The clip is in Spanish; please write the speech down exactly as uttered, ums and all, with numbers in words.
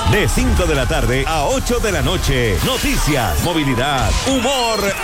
De cinco de la tarde a ocho de la noche. Noticias, movilidad, humor